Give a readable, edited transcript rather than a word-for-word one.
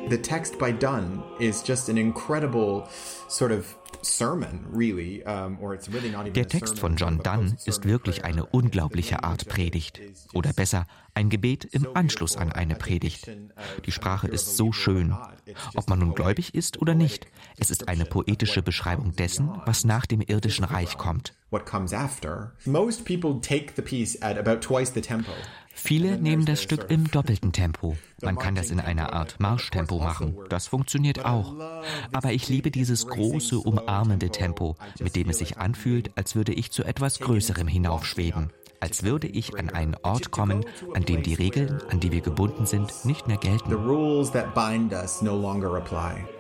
The text by Donne is just an incredible sort of sermon, really, or it's really not even Der Text von John Donne ist wirklich eine unglaubliche Art Predigt. Oder besser, ein Gebet im Anschluss an eine Predigt. Die Sprache ist so schön. Ob man nun gläubig ist oder nicht, es ist eine poetische Beschreibung dessen, was nach dem irdischen Reich kommt. Most people take the piece at about twice the tempo. Viele nehmen das Stück im doppelten Tempo. Man kann das in einer Art Marschtempo machen. Das funktioniert auch. Aber ich liebe dieses große, umarmende Tempo, mit dem es sich anfühlt, als würde ich zu etwas Größerem hinaufschweben. Als würde ich an einen Ort kommen, an dem die Regeln, an die wir gebunden sind, nicht mehr gelten. The rules that bind us no longer apply.